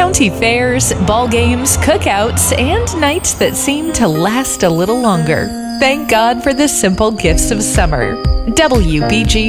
county fairs, ball games, cookouts, and nights that seem to last a little longer. Thank God for the simple gifts of summer. WBG